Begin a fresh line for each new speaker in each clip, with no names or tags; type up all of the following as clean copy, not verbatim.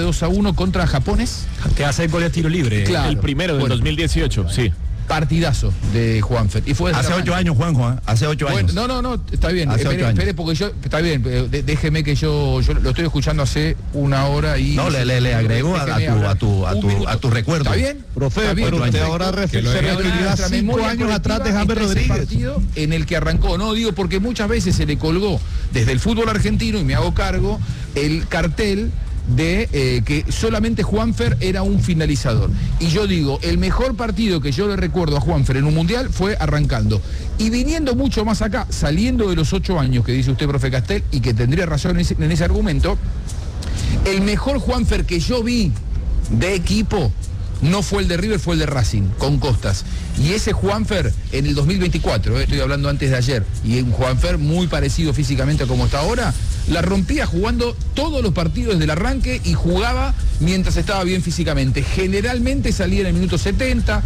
2-1 contra Japones.
Que hace gol de tiro libre.
Claro.
El primero del 2018, sí.
Partidazo de Juanfer. Y fue
hace 8 años, Juanjo, hace 8 años.
No, está bien. Espere, porque yo, está bien, déjeme que yo lo estoy escuchando hace una hora y...
No, le agrego a tu recuerdo.
¿Está bien?
Profe, pero usted ahora se referirá 5 años atrás de James Rodríguez.
Partido en el que arrancó, no digo porque muchas veces se le colgó desde el fútbol argentino, y me hago cargo, el cartel de que solamente Juanfer era un finalizador. Y yo digo, el mejor partido que yo le recuerdo a Juanfer en un mundial fue arrancando. Y viniendo mucho más acá, saliendo de los 8 años que dice usted, profe Castel, y que tendría razón en ese argumento, el mejor Juanfer que yo vi de equipo no fue el de River, fue el de Racing, con Costas. Y ese Juanfer en el 2024, estoy hablando antes de ayer, y un Juanfer muy parecido físicamente a como está ahora, la rompía jugando todos los partidos desde el arranque y jugaba mientras estaba bien físicamente. Generalmente salía en el minuto 70,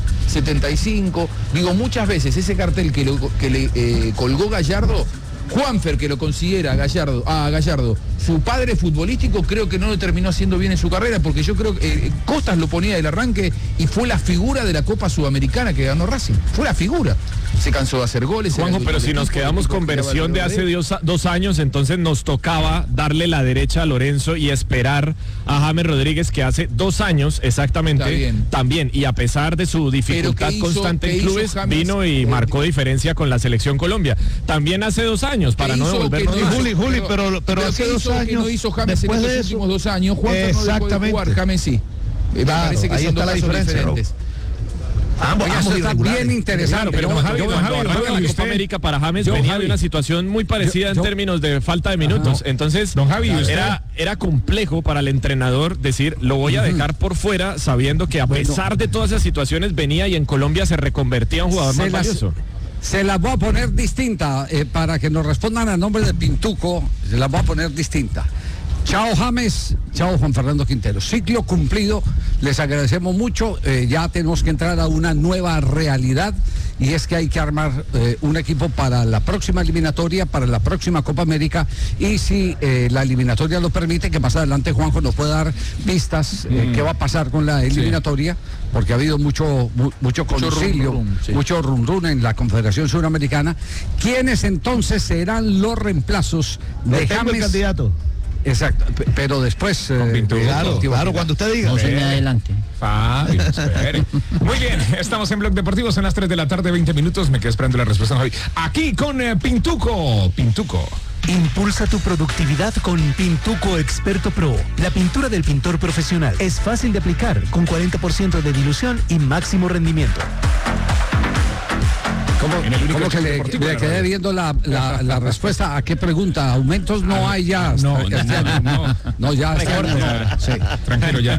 75. Digo, muchas veces ese cartel que le colgó Gallardo, Juanfer, que lo considera a Gallardo su padre futbolístico, creo que no lo terminó haciendo bien en su carrera, porque yo creo que Costas lo ponía del arranque y fue la figura de la Copa Sudamericana que ganó Racing. Fue la figura. Se cansó de hacer goles.
Juanjo, pero si nos quedamos con versión de hace 2 años, entonces nos tocaba darle la derecha a Lorenzo y esperar a James Rodríguez, que hace 2 años exactamente también, y a pesar de su dificultad constante en clubes, vino y marcó diferencia con la selección Colombia. También hace 2 años, para no devolvernos.
Juli, pero hace 2 años.
Que no hizo James en estos últimos 2 años, Juanfer no dejó de jugar, James sí. Me parece que son 2 casos diferentes.
Ambos
está bien interesante.
Pero cuando arranca la Copa América para James venía de una situación muy parecida en términos de falta de minutos. Entonces,
don Javi,
era complejo para el entrenador decir, lo voy a dejar por fuera, sabiendo que a pesar de todas esas situaciones venía y en Colombia se reconvertía en un jugador más valioso.
Se las voy a poner distinta para que nos respondan a nombre de Pintuco. Se las voy a poner distinta. Chao James, chao Juan Fernando Quintero. Ciclo cumplido, les agradecemos mucho. Ya tenemos que entrar a una nueva realidad, y es que hay que armar un equipo para la próxima eliminatoria, para la próxima Copa América, y si la eliminatoria lo permite, que más adelante Juanjo nos pueda dar vistas qué va a pasar con la eliminatoria, porque ha habido mucho concilio, mucho rum en la Confederación Suramericana. ¿Quiénes entonces serán los reemplazos de James?
El candidato.
Exacto, pero después...
claro, cuando usted diga.
No se me adelante.
Fácil, espere. Muy bien, estamos en Blog Deportivo, son las 3 de la tarde, 20 minutos. Me quedé esperando la respuesta, Javi. Aquí con Pintuco.
Impulsa tu productividad con Pintuco Experto Pro. La pintura del pintor profesional es fácil de aplicar, con 40% de dilución y máximo rendimiento.
¿Cómo que le quedé viendo la respuesta a qué pregunta? ¿Aumentos no hay ya?
No,
ya está.
Sí. Tranquilo, ya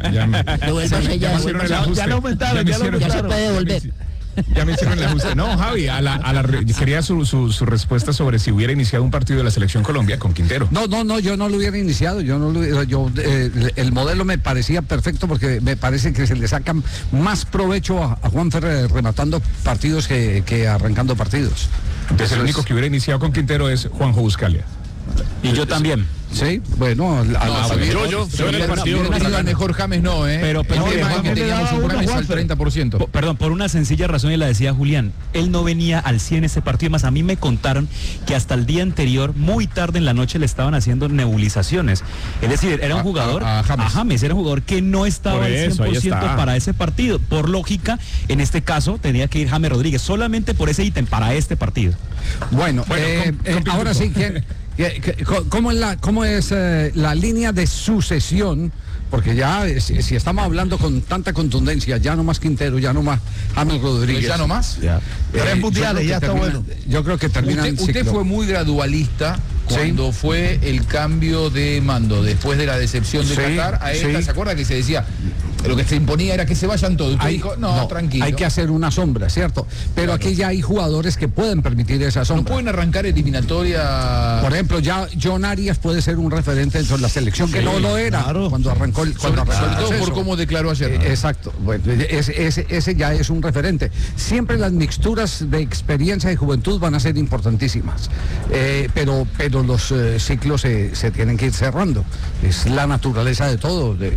lo aumentaron, ya se puede devolver.
Ya me hicieron el ajuste. No, Javi, quería su respuesta sobre si hubiera iniciado un partido de la Selección Colombia con Quintero.
No, yo no lo hubiera iniciado. El modelo me parecía perfecto, porque me parece que se le sacan más provecho a Juanfer rematando partidos que arrancando partidos.
Entonces el único que hubiera iniciado con Quintero es Juanjo Buscalia.
Y yo también.
Sí, bueno,
yo en el partido
el mejor James no,
pero
el tema es que teníamos un James al 30%.
Perdón, por una sencilla razón, y la decía Julián, él no venía al 100 ese partido. Más a mí me contaron que hasta el día anterior, muy tarde en la noche, le estaban haciendo nebulizaciones. Es decir, era un jugador, a James era un jugador que no estaba al 100% para ese partido. Por lógica, en este caso, tenía que ir James Rodríguez solamente por ese ítem para este partido.
Bueno, ahora sí, ¿cómo es la línea de sucesión? Porque ya, si estamos hablando con tanta contundencia, ya no más Quintero, ya no más James Rodríguez.
¿Ya no más?
3 mundiales, ya está bueno.
Yo creo que termina el ciclo.
Usted fue muy gradualista cuando fue el cambio de mando, después de la decepción de Qatar a esta. ¿Se acuerda que se decía? Lo que se imponía era que se vayan todos. Usted dijo, no, tranquilo.
Hay que hacer una sombra, ¿cierto? Pero aquí ya hay jugadores que pueden permitir esa sombra.
No pueden arrancar eliminatoria.
Por ejemplo, ya John Arias puede ser un referente dentro de la selección, que no lo era cuando arrancó
sobre todo por cómo declaró ayer.
Exacto. Bueno, ese ya es un referente. Siempre las mixturas de experiencia y juventud van a ser importantísimas. Pero los ciclos se tienen que ir cerrando. Es la naturaleza de todo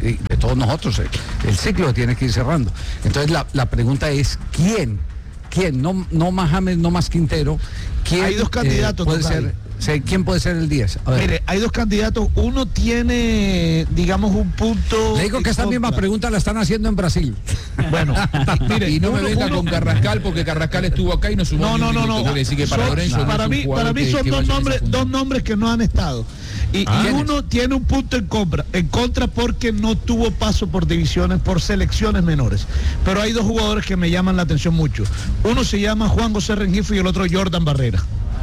todos nosotros, el ciclo tiene que ir cerrando. Entonces la pregunta es, ¿quién? No más James, no más Quintero. ¿Quién,
hay dos candidatos,
puede ser? ¿Quién puede ser el 10?
Mire, hay dos candidatos. Uno tiene, digamos, un punto.
Le digo que esta misma pregunta la están haciendo en Brasil.
Bueno,
mire, y no me venga con Carrascal, porque Carrascal estuvo acá y no sumó.
No.
Decir que para Lorenzo
para mí son dos nombres que no han estado. Y uno tiene un punto en contra porque no tuvo paso por divisiones, por selecciones menores. Pero hay dos jugadores que me llaman la atención mucho. Uno se llama Juan José Rengifo y el otro Jordan Barrera.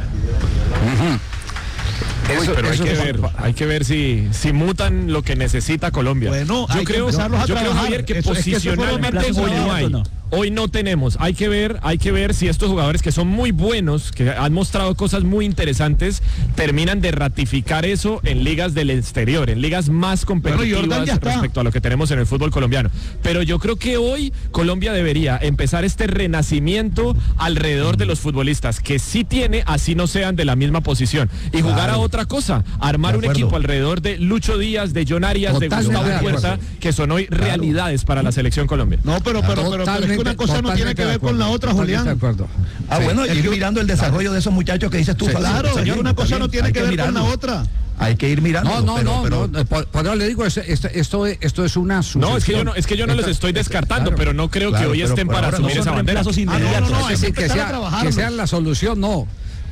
Pero hay que ver si mutan lo que necesita Colombia.
Bueno,
yo creo, Javier, que posicionalmente hoy no tenemos. Hay que ver si estos jugadores que son muy buenos, que han mostrado cosas muy interesantes, terminan de ratificar eso en ligas del exterior, en ligas más competitivas respecto a lo que tenemos en el fútbol colombiano. Pero yo creo que hoy Colombia debería empezar este renacimiento alrededor de los futbolistas que sí tiene, así no sean de la misma posición, y jugar a otra cosa, armar un equipo alrededor de Lucho Díaz, de John Arias, de Gustavo Puerta, que son hoy realidades para la selección Colombiana.
No, pero una cosa no tiene que ver con la otra, Julián.
Bueno, ir mirando el desarrollo de esos muchachos que dices tú.
Claro, señor, una cosa no tiene que ver con la otra.
Hay que ir mirando.
Por ahora le digo, esto es una sucesión.
No, es que yo no los estoy descartando, pero no creo que hoy estén para asumir esa bandera.
Es decir, que sean la solución, no.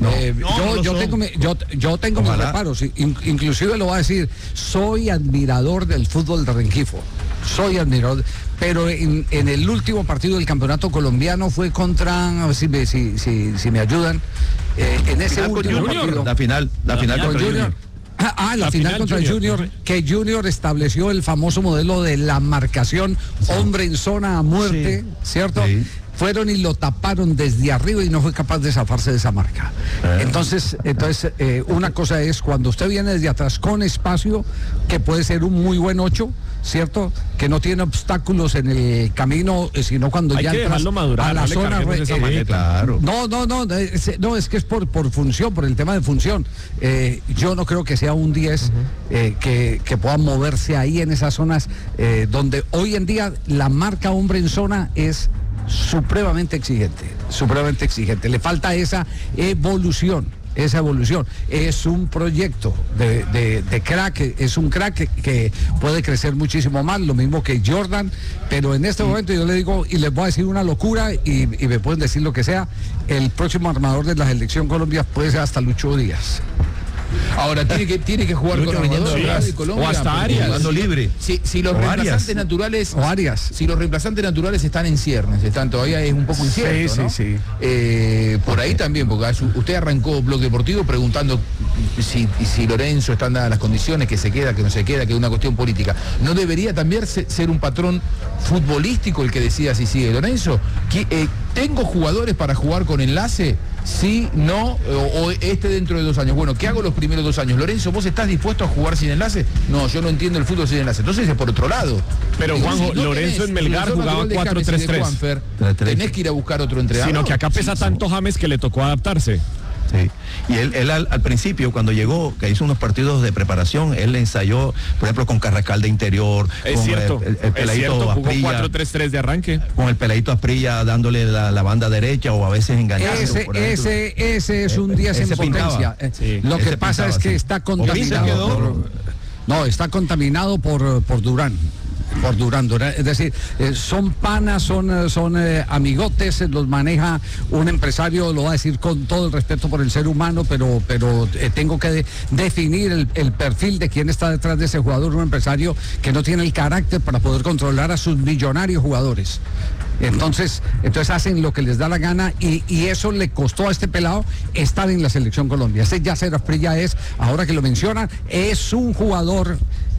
Yo tengo mis reparos, inclusive lo voy a decir, soy admirador del fútbol de Rengifo, soy admirador, pero en el último partido del campeonato colombiano fue contra, a ver si me ayudan, en ese último partido,
la final
con Junior. La final contra Junior, que Junior estableció el famoso modelo de la marcación hombre en zona a muerte, ¿cierto? Sí. Fueron y lo taparon desde arriba y no fue capaz de zafarse de esa marca. Entonces, una cosa es cuando usted viene desde atrás con espacio, que puede ser un muy buen 8, ¿cierto? Que no tiene obstáculos en el camino, sino cuando ya entras a la zona.
Claro.
No, es que es por función, por el tema de función. Yo no creo que sea un 10 que pueda moverse ahí en esas zonas donde hoy en día la marca hombre en zona es supremamente exigente. Le falta esa evolución. Es un proyecto de crack, es un crack que puede crecer muchísimo más, lo mismo que Jordan, pero en este momento yo le digo, y les voy a decir una locura, y me pueden decir lo que sea, el próximo armador de la selección Colombia puede ser hasta Lucho Díaz.
Ahora tiene que jugar con Arias,
o hasta Arias
jugando libre. Si los reemplazantes naturales si los reemplazantes naturales están en ciernes, están todavía es un poco incierto, ¿no?
Sí.
Por ahí también, porque usted arrancó Blog Deportivo preguntando si Lorenzo están dadas las condiciones, que se queda, que no se queda, que es una cuestión política. ¿No debería también ser un patrón futbolístico el que decida si sigue Lorenzo? ¿Tengo jugadores para jugar con enlace? Sí, no, o dentro de 2 años. Bueno, ¿qué hago los primeros 2 años? Lorenzo, ¿vos estás dispuesto a jugar sin enlace? No, yo no entiendo el fútbol sin enlace. Entonces es por otro lado.
Pero Juanjo, Lorenzo en Melgar jugaba 4-3-3.
Tenés que ir a buscar otro entrenador.
Sino que acá pesa tanto James que le tocó adaptarse.
Sí. Y él al principio, cuando llegó, que hizo unos partidos de preparación, él le ensayó, por ejemplo, con Carrascal de interior,
es
con
cierto,
el peladito Asprilla,
jugó 4-3-3 de arranque,
con el peladito Asprilla dándole la banda derecha o a veces engañándolo.
Ese es un 10 en potencia. Lo que pasa es que está contaminado. Está contaminado por Durán. Es decir, son panas, son amigotes, los maneja un empresario, lo va a decir con todo el respeto por el ser humano, pero tengo que definir el perfil de quién está detrás de ese jugador, un empresario que no tiene el carácter para poder controlar a sus millonarios jugadores. Entonces hacen lo que les da la gana y eso le costó a este pelado estar en la selección Colombia. Ese Yasser Asprilla ahora que lo mencionan, es un jugador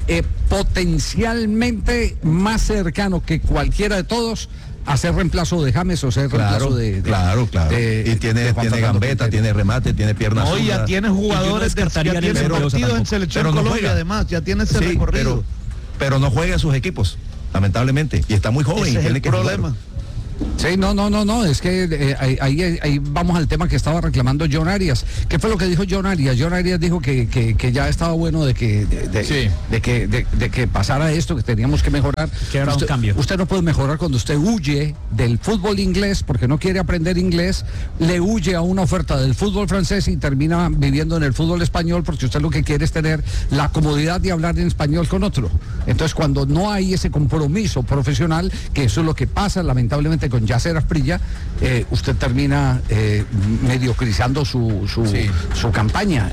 potencialmente más cercano que cualquiera de todos a ser reemplazo de James o ser reemplazo de
claro. Y tiene gambeta, tiene remate, tiene piernas.
No, ya tiene jugadores ya tiene partidos en selección Colombia, además, ya tiene ese recorrido.
Pero no juega en sus equipos, lamentablemente, y está muy joven.
Ese es el problema.
Sí, no, es que ahí vamos al tema que estaba reclamando John Arias. ¿Qué fue lo que dijo John Arias? John Arias dijo que ya estaba bueno de que pasara esto, que teníamos que mejorar.
Que era un cambio.
Usted no puede mejorar cuando usted huye del fútbol inglés porque no quiere aprender inglés, le huye a una oferta del fútbol francés y termina viviendo en el fútbol español porque usted lo que quiere es tener la comodidad de hablar en español con otro. Entonces, cuando no hay ese compromiso profesional, que eso es lo que pasa lamentablemente con Yasser Asprilla, usted termina mediocrizando su campaña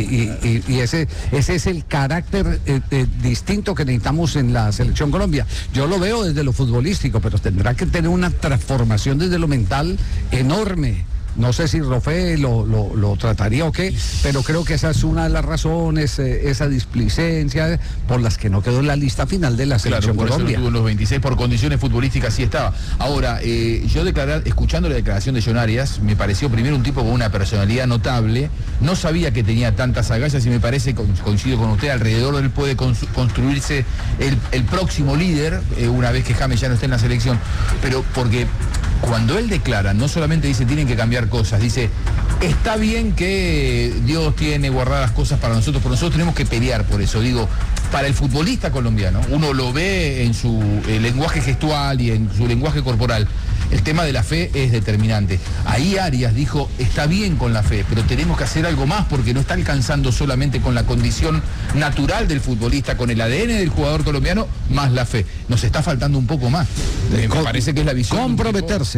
y ese es el carácter distinto que necesitamos en la selección Colombia. Yo lo veo desde lo futbolístico, pero tendrá que tener una transformación desde lo mental enorme. No sé si Rofé lo trataría o qué, pero creo que esa es una de las razones, esa displicencia por las que no quedó en la lista final de la selección
por
Colombia.
Eso no tuvo en los 26, por condiciones futbolísticas sí estaba. Ahora, yo escuchando la declaración de John Arias, me pareció primero un tipo con una personalidad notable, no sabía que tenía tantas agallas y me parece, coincido con usted, alrededor de él puede construirse el próximo líder, una vez que James ya no esté en la selección, pero porque cuando él declara, no solamente dice tienen que cambiar cosas, dice está bien que Dios tiene guardadas cosas para nosotros, pero nosotros tenemos que pelear por eso. Digo, para el futbolista colombiano, uno lo ve en su lenguaje gestual y en su lenguaje corporal. El tema de la fe es determinante. Ahí Arias dijo, está bien con la fe, pero tenemos que hacer algo más porque no está alcanzando solamente con la condición natural del futbolista, con el ADN del jugador colombiano, más la fe. Nos está faltando un poco más. Me parece que es la visión.
Comprometerse.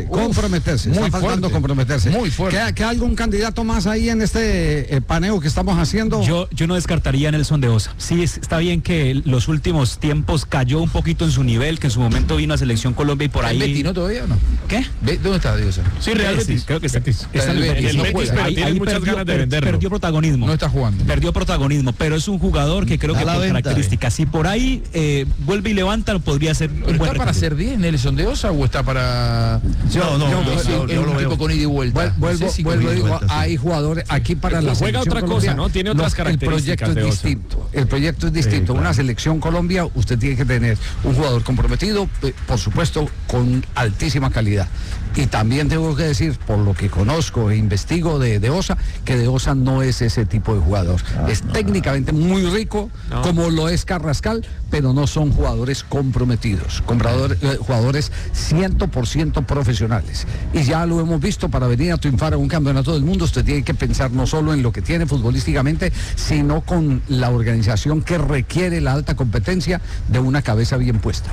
Muy
está faltando comprometerse.
Muy fuerte.
¿Queda algún candidato más ahí en este paneo que estamos haciendo?
Yo no descartaría a Nelson de Osa. Sí, está bien que los últimos tiempos cayó un poquito en su nivel, que en su momento vino a Selección Colombia y por ahí...
¿Betis no todavía o no?
¿Qué?
¿Dónde está Diosa?
Sí, Real Betis. Creo que está
en el Betis,
no Betis, pero tiene muchas ganas de venderlo.
Perdió protagonismo.
No está jugando.
Perdió protagonismo, pero es un jugador que creo que por características, si por ahí vuelve y levanta, podría ser un
¿Pero
buen
está para
recambio.
ser 10 Nelson de Osa o está para...?
Yo
un
lo
tipo
veo
con ida y vuelta.
Vuelvo, digo, hay jugadores aquí para la
juega
selección
otra cosa, ¿no? Tiene otras características.
El proyecto es distinto. El proyecto es distinto.
Claro.
Una selección Colombia, usted tiene que tener un jugador comprometido, por supuesto, con altísima calidad. Y también tengo que decir, por lo que conozco e investigo de Osa, que de Osa no es ese tipo de jugador. Es técnicamente muy rico, como lo es Carrascal, pero no son jugadores comprometidos, jugadores 100% profesionales. Y ya lo hemos visto, para venir a triunfar a un campeonato del mundo, usted tiene que pensar no solo en lo que tiene futbolísticamente, sino con la organización que requiere la alta competencia de una cabeza bien puesta.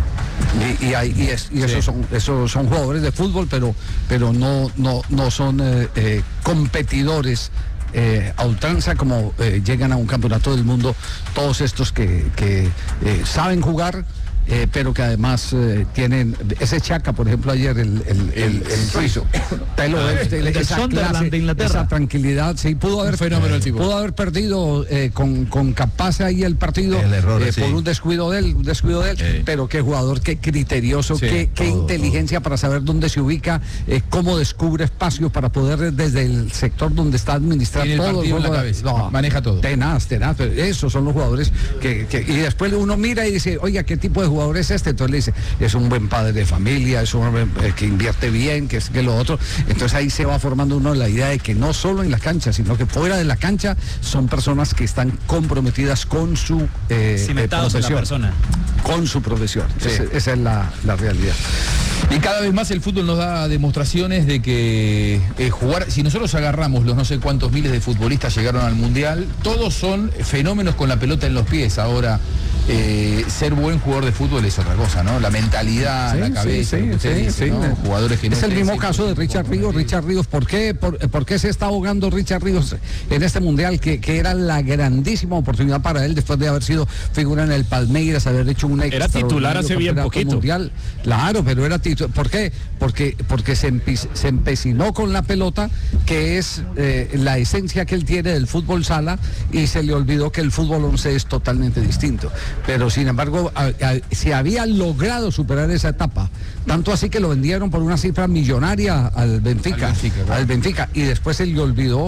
Esos son jugadores de fútbol, pero no son competidores a ultranza como llegan a un campeonato del mundo todos estos que saben jugar, pero que además tienen ese Chaca, por ejemplo, ayer el suizo, esa clase,
de Inglaterra,
esa tranquilidad, sí, pudo haber perdido con Capaz ahí el partido, por un descuido de él, pero qué jugador, qué criterioso, qué inteligencia para saber dónde se ubica, cómo descubre espacios para poder desde el sector donde está administrar todo
el la cabeza, maneja todo.
Tenaz, pero esos son los jugadores y después uno mira y dice, oiga, ¿qué tipo de jugador es este? Entonces le dice, es un buen padre de familia, es un hombre que invierte bien, que es que lo otro. Entonces ahí se va formando uno la idea de que no solo en la cancha, sino que fuera de la cancha son personas que están comprometidas con su profesión, con su profesión. Sí. Esa es la realidad.
Y cada vez más el fútbol nos da demostraciones de que jugar, si nosotros agarramos los no sé cuántos miles de futbolistas llegaron al Mundial, todos son fenómenos con la pelota en los pies. Ahora, ser buen jugador de fútbol es otra cosa, ¿no? La mentalidad, la cabeza, ¿no? Jugadores que
es
no
el mismo caso de Richard Ríos. Richard Ríos, ¿por qué se está ahogando Richard Ríos en este Mundial? Que era la grandísima oportunidad para él después de haber sido figura en el Palmeiras, haber hecho un
era titular hace bien poquito.
Mundial. Claro, pero era titular. ¿Por qué? Porque se empecinó con la pelota, que es la esencia que él tiene del fútbol sala, y se le olvidó que el fútbol 11 es totalmente distinto. Pero sin embargo se había logrado superar esa etapa, tanto así que lo vendieron por una cifra millonaria al Benfica, y después se le olvidó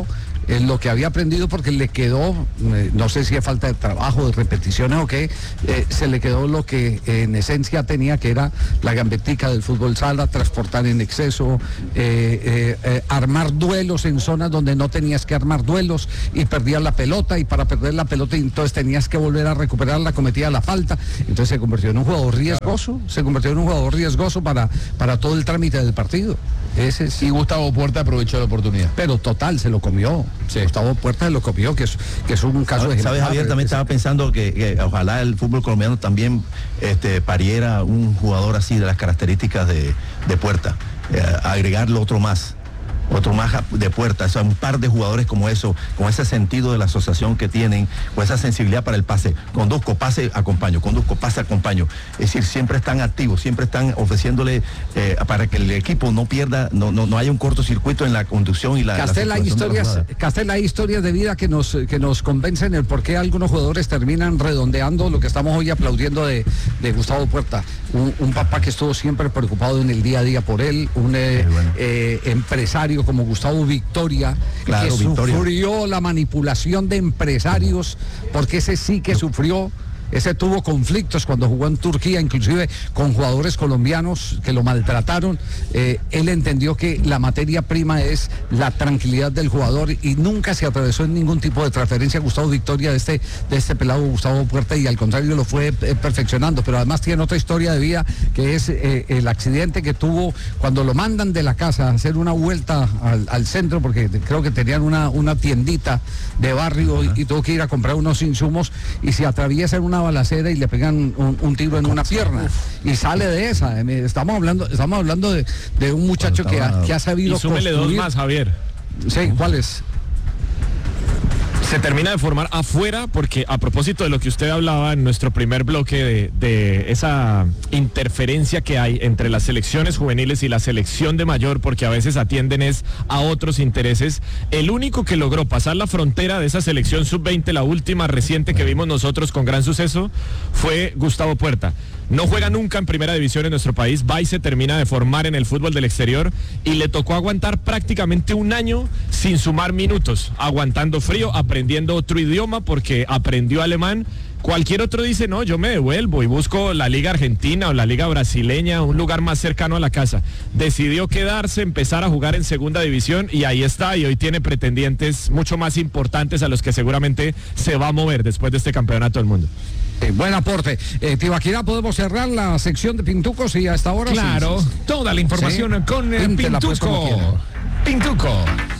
lo que había aprendido, porque le quedó, no sé si es falta de trabajo, de repeticiones o qué, se le quedó lo que en esencia tenía, que era la gambetica del fútbol sala, transportar en exceso, armar duelos en zonas donde no tenías que armar duelos y perdías la pelota, y para perder la pelota entonces tenías que volver a recuperarla, cometía la falta, entonces se convirtió en un jugador riesgoso, para todo el trámite del partido.
Y Gustavo Puerta aprovechó la oportunidad.
Pero total, se lo comió. Sí. Gustavo Puerta se lo comió, que es un caso ejemplar.
¿Sabes, Javier? También estaba pensando que ojalá el fútbol colombiano también pariera un jugador así de las características de Puerta. Agregarle otro más de Puerta, o sea, un par de jugadores como eso, con ese sentido de la asociación que tienen, con esa sensibilidad para el pase. Conduzco, pase, acompaño, conduzco, pase, acompaño. Es decir, siempre están activos, siempre están ofreciéndole para que el equipo no pierda, no haya un cortocircuito en la conducción y la
Castel, hay historias de vida que nos convencen el por qué algunos jugadores terminan redondeando lo que estamos hoy aplaudiendo de Gustavo Puerta. Un papá que estuvo siempre preocupado en el día a día por él, un empresario como Gustavo Victoria, que sufrió la manipulación de empresarios, porque ese sí que sufrió. Ese tuvo conflictos cuando jugó en Turquía, inclusive con jugadores colombianos que lo maltrataron. Él entendió que la materia prima es la tranquilidad del jugador y nunca se atravesó en ningún tipo de transferencia a Gustavo Victoria de este pelado Gustavo Puerta, y al contrario lo fue perfeccionando. Pero además tiene otra historia de vida, que es el accidente que tuvo cuando lo mandan de la casa a hacer una vuelta al centro, porque creo que tenían una tiendita de barrio y tuvo que ir a comprar unos insumos y se atraviesa en una balacera y le pegan un tiro en una pierna y sale de esa. Estamos hablando de un muchacho que ha sabido.
Y súmele dos más, Javier.
Sí, ¿cuáles?
Se termina de formar afuera, porque a propósito de lo que usted hablaba en nuestro primer bloque de esa interferencia que hay entre las selecciones juveniles y la selección de mayor, porque a veces atienden a otros intereses, el único que logró pasar la frontera de esa selección sub-20, la última reciente que vimos nosotros con gran suceso, fue Gustavo Puerta. No juega nunca en primera división en nuestro país, va y se termina de formar en el fútbol del exterior, y le tocó aguantar prácticamente un año sin sumar minutos, aguantando frío, aprendiendo otro idioma porque aprendió alemán. Cualquier otro dice, no, yo me devuelvo y busco la liga argentina o la liga brasileña, un lugar más cercano a la casa. Decidió quedarse, empezar a jugar en segunda división, y ahí está, y hoy tiene pretendientes mucho más importantes a los que seguramente se va a mover después de este campeonato del mundo.
Buen aporte. Tibaquirá, podemos cerrar la sección de Pintucos y hasta ahora.
Claro, toda la información con Pintuco. Pintuco.